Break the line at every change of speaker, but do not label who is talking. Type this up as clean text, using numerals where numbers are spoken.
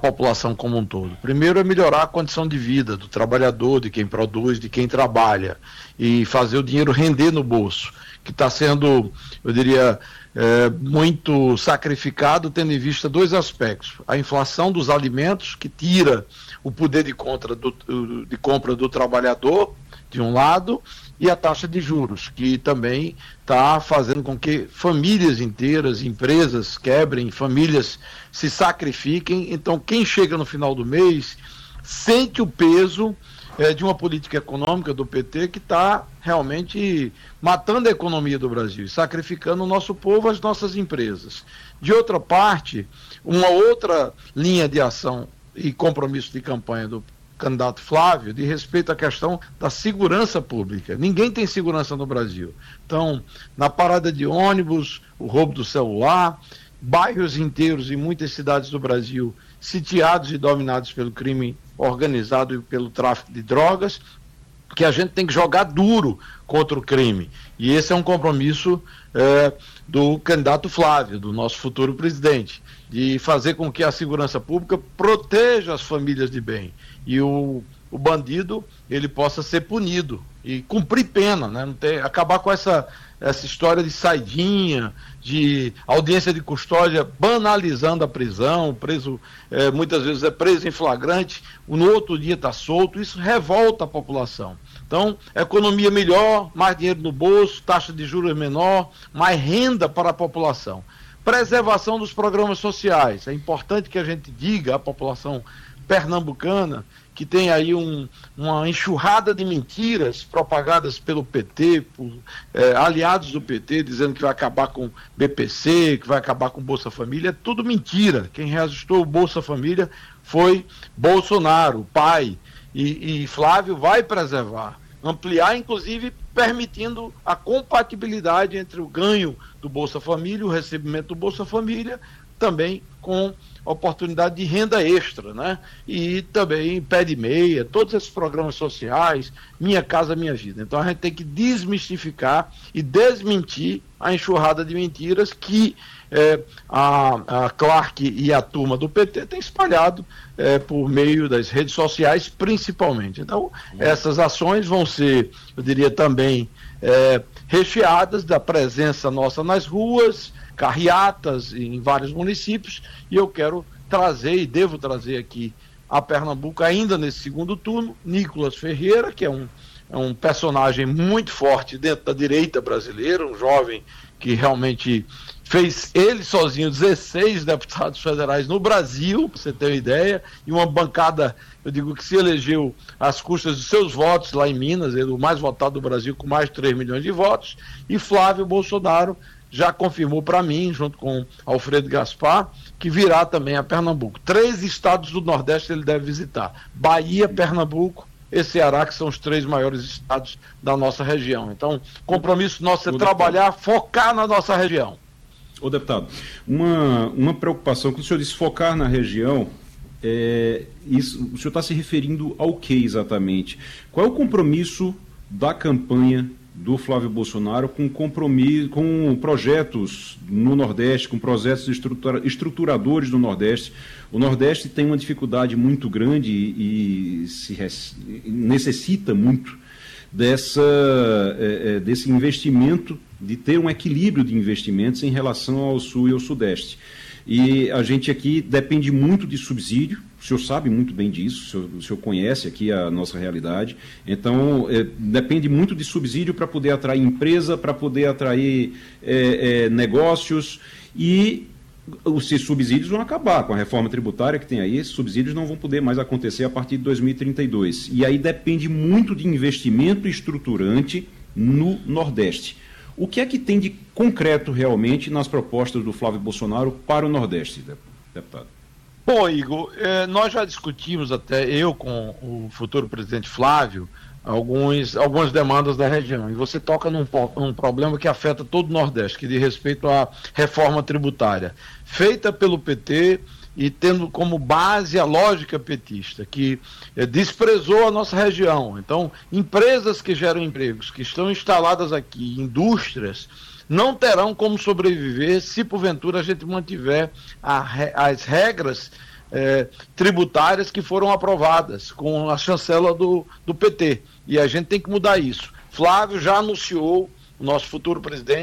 população como um todo. Primeiro é melhorar a condição de vida do trabalhador, de quem produz, de quem trabalha, e fazer o dinheiro render no bolso, que está sendo, eu diria, muito sacrificado, tendo em vista dois aspectos: a inflação dos alimentos, que tira o poder de compra do trabalhador, de um lado, e a taxa de juros, que também está fazendo com que famílias inteiras, empresas quebrem, famílias se sacrifiquem. Então, quem chega no final do mês sente o peso de uma política econômica do PT que está realmente matando a economia do Brasil e sacrificando o nosso povo, as nossas empresas. De outra parte, uma outra linha de ação e compromisso de campanha do candidato Flávio, de respeito à questão da segurança pública. Ninguém tem segurança no Brasil. Então, na parada de ônibus, o roubo do celular, bairros inteiros em muitas cidades do Brasil sitiados e dominados pelo crime organizado e pelo tráfico de drogas, que a gente tem que jogar duro contra o crime. E esse é um compromisso do candidato Flávio, do nosso futuro presidente, de fazer com que a segurança pública proteja as famílias de bem. E o bandido, ele possa ser punido e cumprir pena, né? Acabar com essa história de saidinha, de audiência de custódia, banalizando a prisão. O preso muitas vezes é preso em flagrante, no outro dia está solto. Isso revolta a população. Então, economia melhor, mais dinheiro no bolso, taxa de juros menor, mais renda para a população. Preservação dos programas sociais. É importante que a gente diga à população pernambucana, que tem aí uma enxurrada de mentiras propagadas pelo PT, por aliados do PT, dizendo que vai acabar com BPC, que vai acabar com Bolsa Família. É tudo mentira. Quem reajustou o Bolsa Família foi Bolsonaro, o pai, e Flávio vai preservar, ampliar, inclusive permitindo a compatibilidade entre o ganho do Bolsa Família, o recebimento do Bolsa Família, também com oportunidade de renda extra, né? E também pé de meia, todos esses programas sociais, Minha Casa Minha Vida. Então a gente tem que desmistificar e desmentir a enxurrada de mentiras que a Clark e a turma do PT têm espalhado por meio das redes sociais, principalmente. Então essas ações vão ser, eu diria também, recheadas da presença nossa nas ruas, carreatas em vários municípios, e eu quero trazer e devo trazer aqui a Pernambuco ainda nesse segundo turno, Nicolas Ferreira, que é um personagem muito forte dentro da direita brasileira, um jovem que realmente fez ele sozinho 16 deputados federais no Brasil, para você ter uma ideia, e uma bancada, eu digo, que se elegeu às custas dos seus votos lá em Minas, ele o mais votado do Brasil com mais de 3 milhões de votos, e Flávio Bolsonaro já confirmou para mim, junto com Alfredo Gaspar, que virá também a Pernambuco. 3 estados do Nordeste ele deve visitar: Bahia, Pernambuco e Ceará, que são os 3 maiores estados da nossa região. Então, compromisso nosso é trabalhar, focar na nossa região.
Ô deputado, uma preocupação, quando o senhor disse focar na região, isso, o senhor está se referindo ao que exatamente? Qual é o compromisso da campanha do Flávio Bolsonaro com projetos no Nordeste, com projetos estruturadores do Nordeste? O Nordeste tem uma dificuldade muito grande e necessita muito desse investimento, de ter um equilíbrio de investimentos em relação ao Sul e ao Sudeste. E a gente aqui depende muito de subsídio, o senhor sabe muito bem disso, o senhor conhece aqui a nossa realidade, então depende muito de subsídio para poder atrair empresa, para poder atrair negócios, e esses subsídios vão acabar com a reforma tributária que tem aí. Esses subsídios não vão poder mais acontecer a partir de 2032, e aí depende muito de investimento estruturante no Nordeste. O que é que tem de concreto realmente nas propostas do Flávio Bolsonaro para o Nordeste, deputado?
Bom, Igor, nós já discutimos, até eu com o futuro presidente Flávio, algumas demandas da região. E você toca num problema que afeta todo o Nordeste, que diz respeito à reforma tributária, feita pelo PT e tendo como base a lógica petista, que desprezou a nossa região. Então, empresas que geram empregos, que estão instaladas aqui, indústrias, não terão como sobreviver se porventura a gente mantiver as regras tributárias que foram aprovadas com a chancela do PT. E a gente tem que mudar isso. Flávio já anunciou, o nosso futuro presidente,